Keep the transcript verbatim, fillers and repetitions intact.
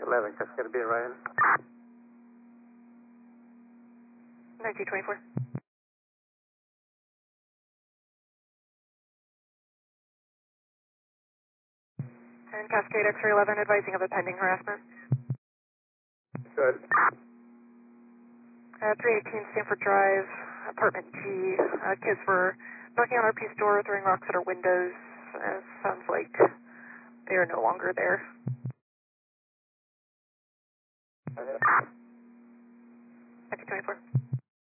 eleven, Cascade B, Ryan. nineteen twenty-four. And Cascade X-ray eleven advising of a pending harassment. Good. Uh, three eighteen Stanford Drive, apartment G. Uh, kids were knocking on our piece door, throwing rocks at our windows. Uh, sounds like they are no longer there. nineteen twenty-four.